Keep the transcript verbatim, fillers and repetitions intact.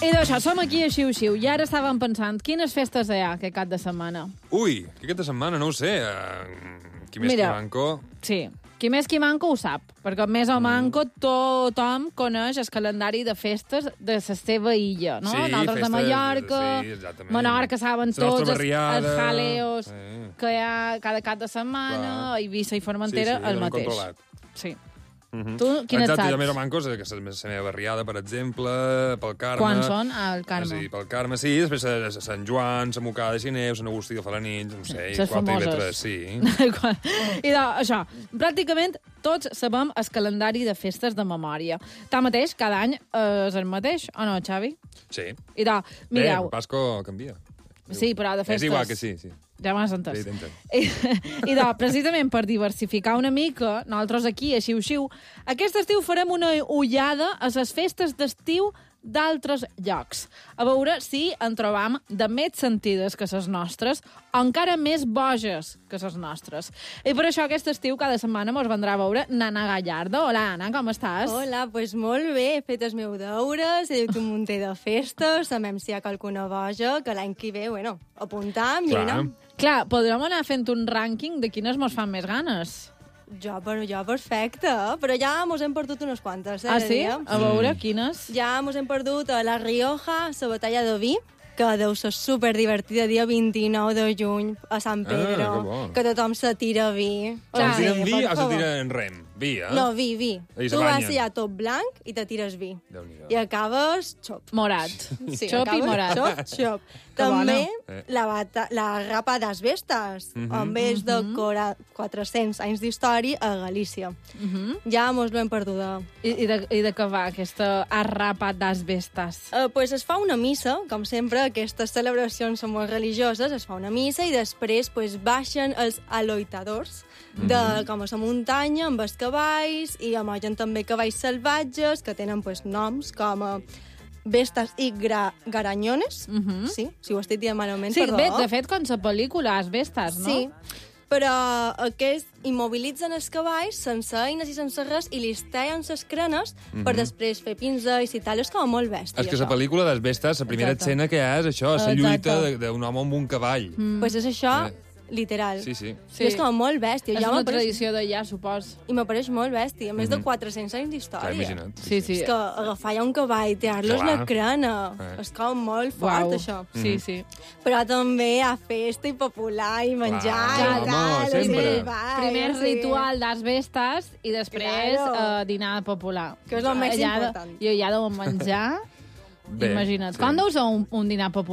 I d'això, som aquí a Xiu-Xiu i ara estàvem pensant quines festes hi ha aquest cap de setmana. Ui, aquesta setmana, no ho sé. Uh, qui més Mira, qui manco... Sí, qui més qui manco ho sap, perquè més o manco tothom coneix el calendari de festes de la seva illa, no? Sí, Nosaltres festes, de Mallorca, sí, exactament. Menorca saben La nostra tots els, barriada. els jaleos Sí. que hi ha cada cap de setmana, Clar. a Eivissa i Formentera Sí, sí, el ben mateix. controlat. Sí. Mhm. Tu, quines Exacte, saps? jo més o manco, és que és la meva barriada, per exemple, pel Carme... Quan són? Al Carme. Sí, pel Carme, sí, després a, a Sant Joan, a Mocada de Xineu, Sant Agustí de Falanins, no sé, Les quatre i famoses. tres, sí. I de, això, pràcticament tots sabem el calendari de festes de memòria. Tanmateix, cada any és el mateix, o no, Xavi? Sí. I de, mireu... Bé, Pasco canvia. Sí, però de festes... És igual que sí, sí. Ja m'has entès. Sí, t'entenc. I, I de, precisament per diversificar una mica, nosaltres aquí a Xiu-Xiu, aquest estiu farem una ullada a les festes d'estiu d'altres llocs. A veure si en trobam de més sentides que les nostres o encara més boges que les nostres. I per això aquest estiu cada setmana mos vendrà a veure Nana Gallardo. Hola, Anna, com estàs? Hola, doncs pues molt bé, he fet els meus deures, he dit un munter de festes, sabem si hi ha qualcuna boja, que l'any que ve, bueno, apuntam i Clar. anem. Clar, podríem anar fent un rànquing de quines mos fan més ganes. Jo, però jo, perfecte, però ja mos hem perdut unes quantes, eh? Ah, de sí? dia. A veure, quines? Ja mos hem perdut a La Rioja, la batalla de vi, que deu ser superdivertida, dia vint-i-nou de juny, a Sant Pedro, Ah, que bo. que tothom se tira vi. Clar, Se tiren vi per o se favor. tiren rem? Vi, eh? No, vi, vi. I se Tu vas banyen. allà tot blanc i te tires vi. Déu-n'hi-do. I acabes xop. Morat. Sí, Xop i acabes morat. Xop, xop. Que També bona. la, bata, la rapa d'asbestes, Mhm. amb més de cora- quatre-cents anys d'història a Galícia. Mhm. Ja mos l'hem perduda. I, i, de, I de què va aquesta arrapa d'asbestes? Uh, pues es fa una missa, com sempre, aquestes celebracions són molt religioses, es fa una missa i després pues, baixen els aloitadors de, com a la muntanya amb els cavalls i amb gent també cavalls salvatges que tenen pues, noms com a Vestes i gra Garanyones. Mhm. Sí, si ho estic dient malament, Sí, perdó. bé, de fet, com la pel·lícula Asbestes, no? Sí, però aquests immobilitzen els cavalls sense eines i sense res i li tallen les crenes per després fer pinzells i tal. És com molt bèstia, És que la això. pel·lícula d'Asbestes, la primera Exacte. escena que hi ha és això, la Exacte. lluita de- d'un home amb un cavall. Mm. Pues és això, Eh. literal. Sí, sí. Sí. I és com molt bèstia. És Ja una m'apareix- tradició d'allà, supos. I m'apareix molt bèstia. Més de Mhm. quatre-cents anys Clar, d'història. imagina't. Sí, sí. És que agafar ja un cavall, tear-los Clar. la crana, Eh. és com molt fort, Uau. això. Sí, sí. Però també a festa i popular i menjar Clar, i home, tal. sempre. sí, va, Primer sí. ritual d'asbestes i després Claro. uh, dinar popular. Que és el més Allà de- important. I allà deuen menjar... Bé, Imagina't. sí. Com deu ser un, un dinar popular?